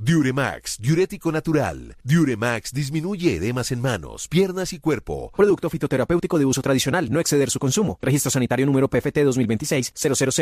Diuremax, diurético natural. Diuremax disminuye edemas en manos, piernas y cuerpo. Producto fitoterapéutico de uso tradicional, no exceder su consumo. Registro sanitario número PFT 2026 000